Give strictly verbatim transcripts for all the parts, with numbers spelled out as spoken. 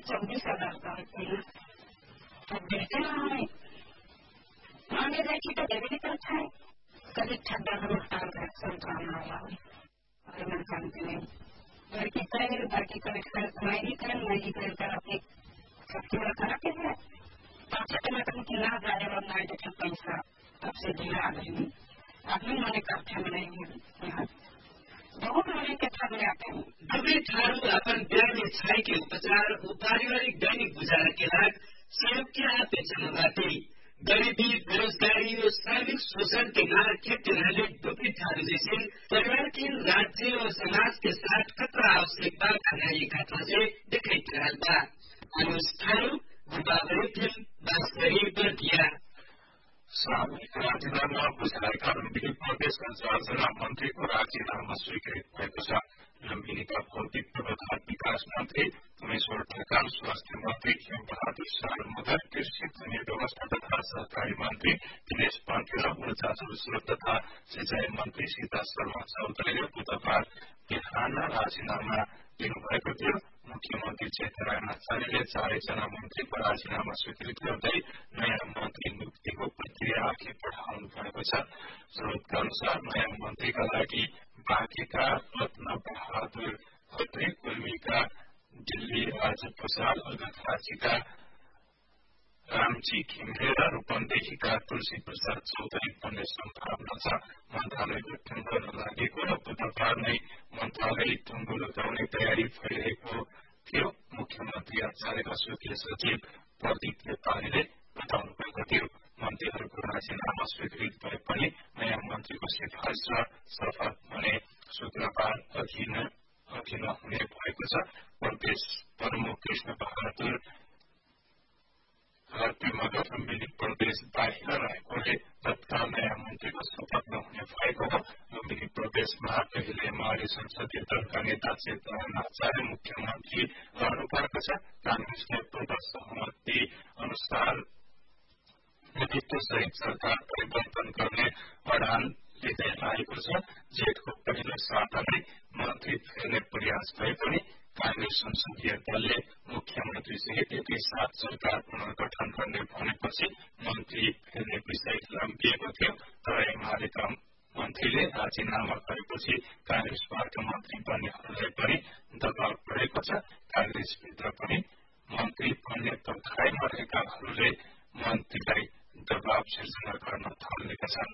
चौबीस हजार तीन देखते हैं माने जाए तो डेबिट करता है कभी ठंडा भुगतान का संभावना हुआ और मैं जानती नहीं लड़की करें बाकी करे मैं ही करें मैं ही करें कर अपनी शक्ति में कराते हैं पाँच में तुम ना जाने वाला ना देखे पैसा तब से दिया आ गई अपने मने करते नहीं बहुत मने के थाने आते हैं दुवै ठारू अपन दैनिक छाइके उपचार व पारिवारिक दैनिक गुजारा के लाग संयुक्त पेचनबाटै गरीबी बेरोजगारी और सार्वजनिक शोषण के नार खेपते रहने दुवै ठारू जैसे परिवार के राज्य और समाज के साथ कतरा आवश्यक बात आने कथा से दिखाई रहता अनुज ठारू गुबाबरी फिल्म बांसबरी पर दिया सामूहिक राजीनामा घोषणाका कारण विधि प्रदेश संचार मन्त्रीको राजीनामा स्वीकृत भएको छ। लुम्बिनीका भौतिक पूर्वाधार विकास मन्त्री उमेश्वर ढकाल, स्वास्थ्य मन्त्री खेम बहादुर शाह मगर, कृषि भूमि व्यवस्था तथा सहकारी मन्त्री दिनेश पन्त र ऊर्जा जलस्रोत तथा सिंचाई मन्त्री सीता शर्मा चौधरीले बुधबार बिहान राजीनामा दिनुभएको थियो। मुख्यमन्त्री चेतरायण आचार्यले चारैजना मन्त्रीको राजीनामा स्वीकृत गर्दै नयाँ मन्त्री नियुक्तिको प्रक्रिया अघि बढाउनु भएको छ। स्रोतका अनुसार नयाँ मन्त्रीका लागि बाँकीका रत्न बहादुर खत्री, कुर्मीका दिल्ली राजु प्रसाद, अगरखाँचीका रामजी घिमिरे र रूपन्देहीका तुलसी प्रसाद चौधरी बन्ने सम्भावना छ। मन्त्रालयको टुङ्गो लागेको र बुधबार नै मन्त्रालय टुङ्गो लगाउने तयारी भइरहेको थियो। मुख्यमन्त्री आचार्यका स्वकीय सचिव प्रदीप नेपालीले बताउनु भएको थियो। मन्त्रीहरूको राजीनामा स्वीकृत भए पनि नयाँ मन्त्रीको सिफारिस र शपथ भने शुक्रबार अघि नहुने भएको छ। प्रदेश प्रमुख कृष्ण बहादुर मगर लुम्बिनी प्रदेश बाहिर रहेकोले तत्काल नयाँ मन्त्रीको शपथ नहुने भएको हो। लुम्बिनी प्रदेशमा पहिले एमाले संसदीय दलका नेता चेतरायण आचार्य मुख्यमन्त्री रहनु भएको छ। कांग्रेसले पूर्व सहमति अनुसार नेतृत्व सहित सरकार परिवर्तन गर्ने अडान लिँदै आएको छ। जेठको पहिलो साता नै मन्त्री फेर्ने प्रयास भए पनि कांग्रेस संसदीय दलले मुख्यमन्त्री सहित एकै साथ सरकार पुनर्गठन गर्ने भनेपछि मन्त्री फेर्ने विषय लम्बिएको थियो। तर एमालेका मन्त्रीले राजीनामा गरेपछि कांग्रेसबाट मन्त्री बन्नेहरूलाई पनि दबाव परेको छ। कांग्रेसभित्र पनि मन्त्री बन्ने पर्खाइमा रहेकाहरूले मन्त्रीलाई दबाव सिर्जना गर्न थालेका छन्।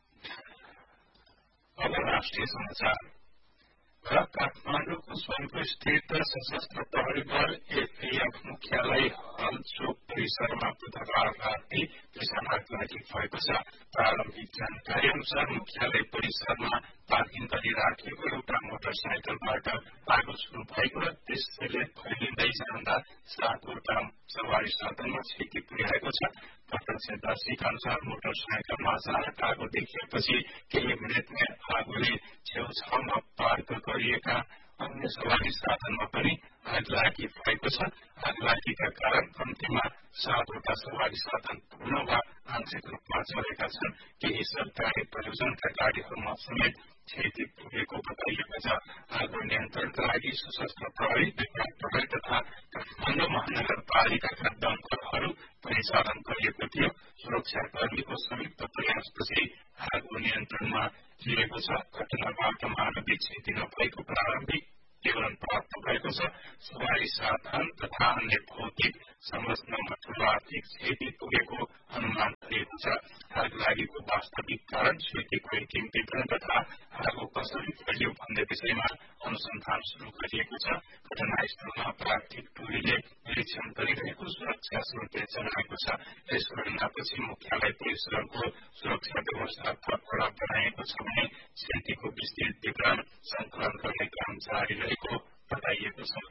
अब राष्ट्रिय समाचार र काठमाडौँको स्वयंको स्थित सशस्त्र प्रहरी बल एफएएफ मुख्यालय हलचोक परिसरमा बुधबार राति भीषण आगलागी भएको छ। प्रारम्भिक जानकारी अनुसार मुख्यालय परिसरमा पार्किङ गरी राखिएको एउटा मोटरसाइकलबाट आगो शुरू भएको र त्यसैले फैलिँदै जाँदा सातवटा सवारी साधनमा क्षति पुर्याएको छ। प्रत्यक्षदर्शीका अनुसार मोटरसाइकलमा अचानक आगो देखिएपछि केही मिनटमै आगोले छेउछाउमा पार्क गरिएका अन्य सवारी साधनमा पनि आगलागी भएको छ। आगलागीका कारण कम्तीमा सातवटा सवारी साधन पूर्ण वा आंशिक रूपमा चलेका छन्। केही सरकारी परियोजनाका गाड़ीहरूमा समेत क्षति पुगेको बताइएको छ। आगो नियन्त्रणका लागि सशस्त्र प्रहरी, विभाग प्रहरी तथा काठमाडौँ महानगरपालिकाका दमकलहरू परिचालन गरिएको थियो। सुरक्षाकर्मीको संयुक्त प्रयासपछि आगो नियन्त्रणमा लिएको छ। घटनाबाट मानवीय क्षति नभएको प्रारम्भिक विवरण प्राप्त भएको छ। सवारी साधन तथा अन्य भौतिक संरचनामा ठूलो आर्थिक क्षति पुगेको अनुमान गरिएको छ। आगलागीको वास्तविक कारण, क्षतिको अन्तिम विवरण तथा आगो कसरी फैलियो भन्ने विषयमा अनुसन्धान शुरू गरिएको छ। घटनास्थलमा प्राथमिक टोलीले निरीक्षण गरिरहेको सुरक्षा स्रोतले जनाएको छ। यस घटनापछि मुख्यालय परिसरको सुरक्षा व्यवस्था थप कड़ा बनाएको छ भने क्षतिको विस्तृत विवरण संकलन गर्ने काम जारी रहेको बताइएको छ।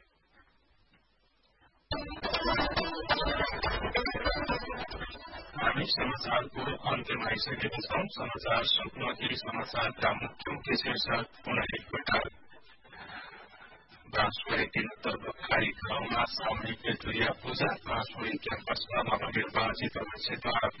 हामी समाचारको अन्त्यमा आइसकेका छौं। समाचार सुन्नु अघि समाचारका मुख्य मुख्य शीर्षक पुनः एकपटक। बाँसबोरी तीन उत्तर बखारी गाउँमा सामूहिक दुर्गा पूजा। बाँसबोरी क्याम्पसमा नवनिर्वाचित अध्यक्ष